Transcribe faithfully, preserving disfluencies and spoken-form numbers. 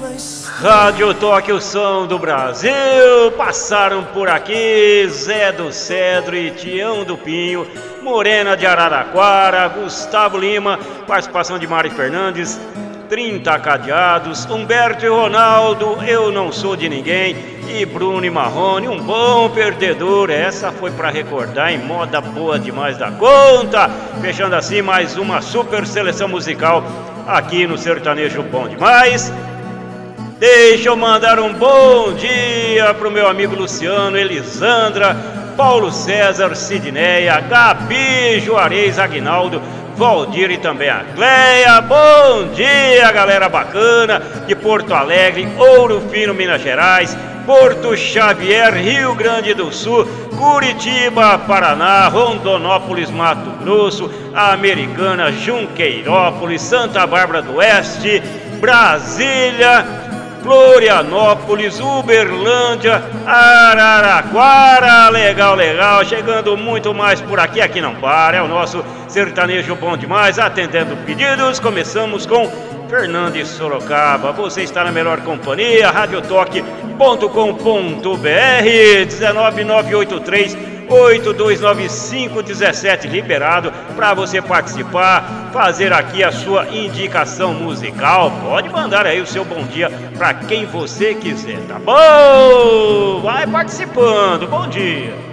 Rádio Toque, o som do Brasil. Passaram por aqui Zé do Cedro e Tião do Pinho, Morena de Araraquara, Gustavo Lima, participação de Mari Fernandes, trinta Cadeados, Humberto e Ronaldo, Eu Não Sou de Ninguém, e Bruno e Marrone, Um Bom Perdedor. Essa foi pra recordar, em moda boa demais da conta. Fechando assim mais uma super seleção musical aqui no Sertanejo Bom Demais. Deixa eu mandar um bom dia pro meu amigo Luciano, Elisandra, Paulo César, Sidneia, Gabi, Juarez, Aguinaldo, Valdir e também a Cleia. Bom dia, galera bacana de Porto Alegre, Ouro Fino, Minas Gerais, Porto Xavier, Rio Grande do Sul, Curitiba, Paraná, Rondonópolis, Mato Grosso, Americana, Junqueirópolis, Santa Bárbara do Oeste, Brasília, Florianópolis, Uberlândia, Araraquara. Legal, legal, chegando muito mais por aqui, aqui não para, é o nosso Sertanejo Bom Demais, atendendo pedidos. Começamos com Fernandes Sorocaba. Você está na melhor companhia, radiotoque ponto com ponto br. um nove nove oito três oito dois nove cinco um sete, liberado para você participar, fazer aqui a sua indicação musical. Pode mandar aí o seu bom dia para quem você quiser, tá bom? Vai participando, bom dia.